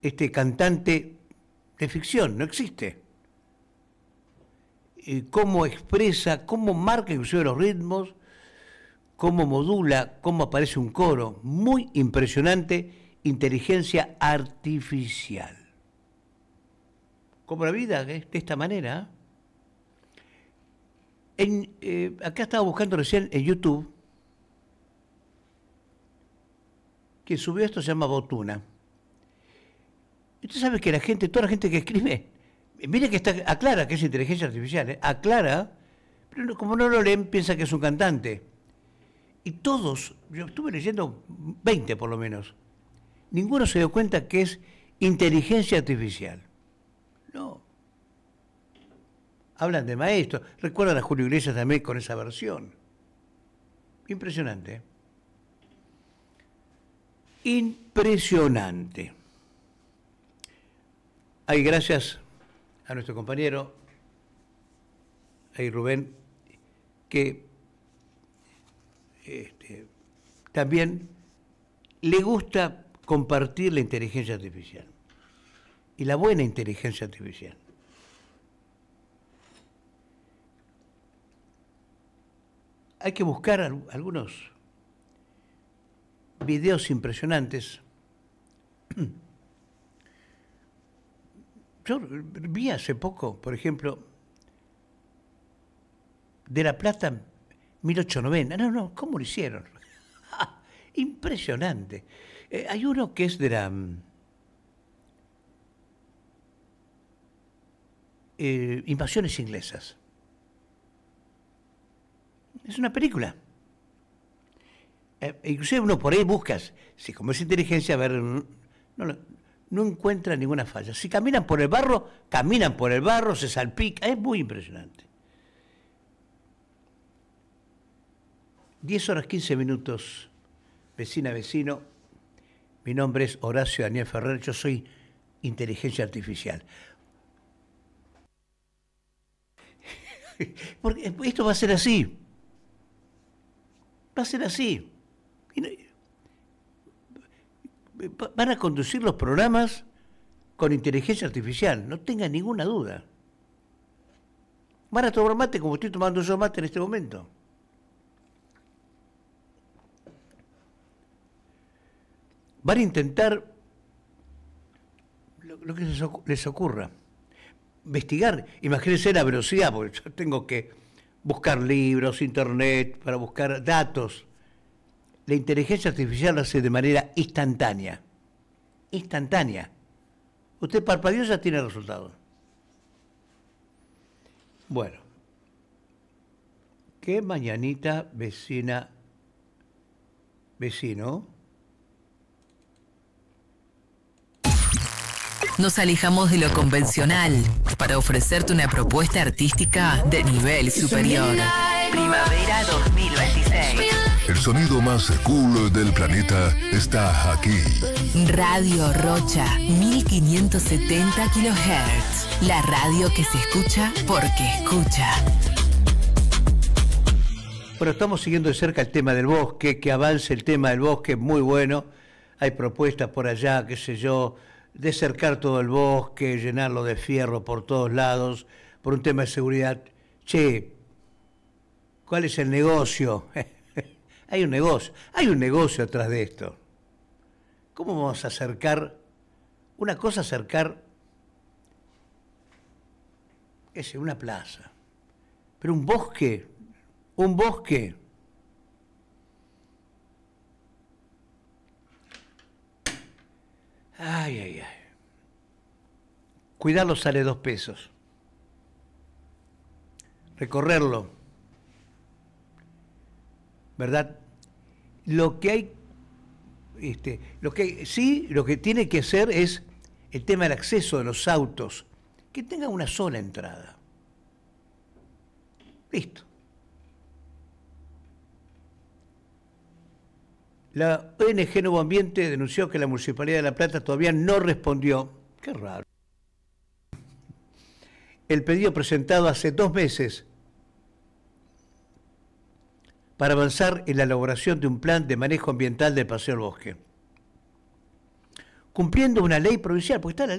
este cantante de ficción, no existe. Cómo expresa, cómo marca inclusive los ritmos, cómo modula, cómo aparece un coro. Muy impresionante, inteligencia artificial. Como la vida, de esta manera. Acá estaba buscando recién en YouTube, que subió esto, se llama Botuna. Y usted sabe que la gente, toda la gente que escribe, mire que aclara que es inteligencia artificial, aclara, pero como no lo leen, piensa que es un cantante. Y todos, yo estuve leyendo 20 por lo menos, ninguno se dio cuenta que es inteligencia artificial. No. Hablan de maestros. Recuerdan a Julio Iglesias también con esa versión. Impresionante. Impresionante. Ahí gracias a nuestro compañero, ahí Rubén, que también le gusta compartir la inteligencia artificial y la buena inteligencia artificial. Hay que buscar algunos videos impresionantes. Yo vi hace poco, por ejemplo, de La Plata 1890. No, ¿cómo lo hicieron? Impresionante. Hay uno que es de la invasiones inglesas. Es una película. Inclusive uno por ahí buscas, si como es inteligencia, a ver, no encuentra ninguna falla. Si caminan por el barro, se salpica, es muy impresionante. 10 horas 15 minutos, vecina, vecino. Mi nombre es Horacio Daniel Ferrer, yo soy inteligencia artificial. Porque esto va a ser así. Va a ser así. Van a conducir los programas con inteligencia artificial, no tenga ninguna duda. Van a tomar mate como estoy tomando yo mate en este momento. Van a intentar lo que les ocurra. Investigar, imagínense la velocidad, porque yo tengo que buscar libros, internet, para buscar datos. La inteligencia artificial lo hace de manera instantánea. Instantánea. Usted parpadeó y ya tiene el resultado. Bueno. ¿Qué mañanita, vecina, vecino? Nos alejamos de lo convencional para ofrecerte una propuesta artística de nivel superior. Primavera 2026. El sonido más cool del planeta está aquí. Radio Rocha, 1570 kHz. La radio que se escucha porque escucha. Bueno, estamos siguiendo de cerca el tema del bosque, que avance el tema del bosque, muy bueno. Hay propuestas por allá, qué sé yo, de cercar todo el bosque, llenarlo de fierro por todos lados, por un tema de seguridad. Che, ¿cuál es el negocio? Hay un negocio atrás de esto. ¿Cómo vamos a acercar? Una cosa acercar, una plaza, pero un bosque. Ay. Cuidarlo sale 2 pesos. Recorrerlo, ¿verdad? Lo que tiene que hacer es el tema del acceso de los autos, que tenga una sola entrada. Listo. La ONG Nuevo Ambiente denunció que la Municipalidad de La Plata todavía no respondió. Qué raro. El pedido presentado hace 2 meses para avanzar en la elaboración de un plan de manejo ambiental del Paseo del Bosque. cumpliendo una ley provincial, porque está la